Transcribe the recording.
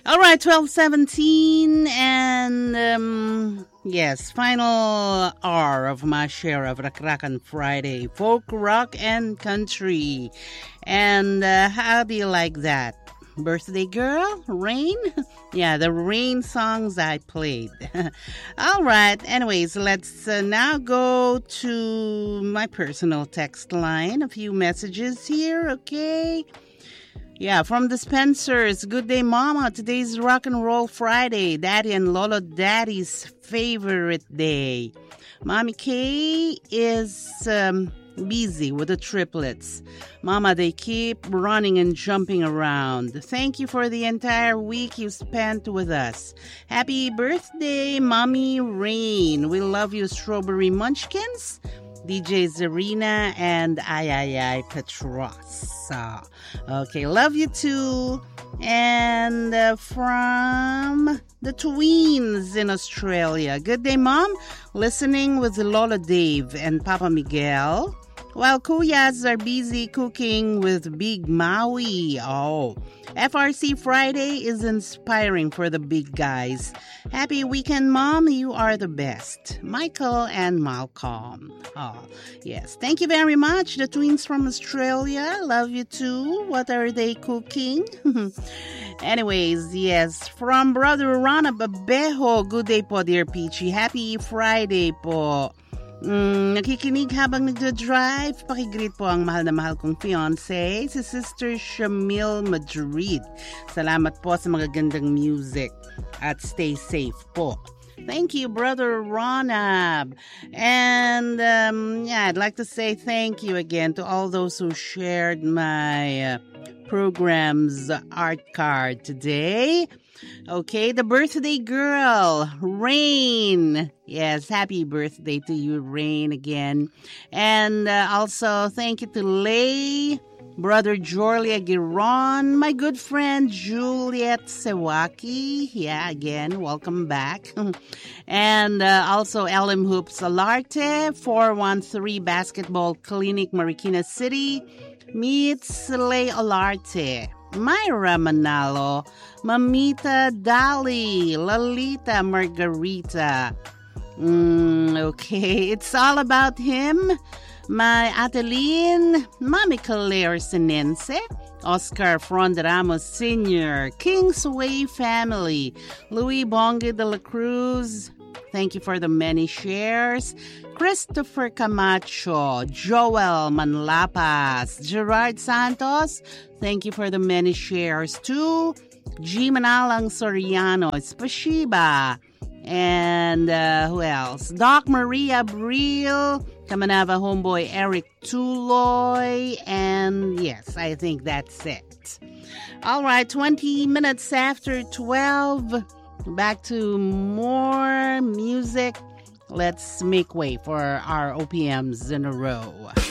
All right, 12:17, and yes, final hour of my share of Rakrakan Friday, folk, rock, and country. And how do you like that? Birthday Girl? Rain? Yeah, the rain songs I played. All right, anyways, let's now go to my personal text line. A few messages here, okay? Yeah, from the Spencers. Good day, Mama. Today's Rock and Roll Friday. Daddy and Lolo Daddy's favorite day. Mommy Kay is busy with the triplets. Mama, they keep running and jumping around. Thank you for the entire week you spent with us. Happy birthday, Mommy Rain. We love you, Strawberry Munchkins, DJ Zarina, and Ay Petros. Okay, love you too. And from the Tweens in Australia. Good day, Mom. Listening with Lola Dave and Papa Miguel, while Kuyas are busy cooking with Big Maui. Oh, FRC Friday is inspiring for the big guys. Happy weekend, Mom. You are the best. Michael and Malcolm. Oh, yes. Thank you very much. The twins from Australia. Love you too. What are they cooking? Anyways, yes. From Brother Rana Babejo. Good day po, dear Peachy. Happy Friday po. Nakikinig habang nagda-drive. Pakigreet po ang mahal na mahal kong fiancé, si Sister Shamil Madrid. Salamat po sa magagandang music at stay safe po. Thank you, Brother Ronab. And I'd like to say thank you again to all those who shared my program's art card today. Okay, the birthday girl, Rain. Yes, happy birthday to you, Rain, again. And also thank you to Lay, Brother Jorlia Giron, my good friend Juliet Sewaki. Yeah, again, welcome back. And also Elim Hoops Alarte, 413 Basketball Clinic, Marikina City. Meets Lay Alarte, Myra Manalo, Mamita Dali, Lalita Margarita. Okay, it's all about him. My Adeline, Mami Calero Sinense, Oscar Fronderamos Sr., Kingsway family, Louis Bonge de la Cruz. Thank you for the many shares. Christopher Camacho, Joel Manlapas, Gerard Santos. Thank you for the many shares too. G. Manalang Soriano, Spashiba. And who else? Doc Maria Bril, Kamanava homeboy Eric Tuloy. And yes, I think that's it. All right, 20 minutes after 12. Back to more music. Let's make way for our OPMs in a row.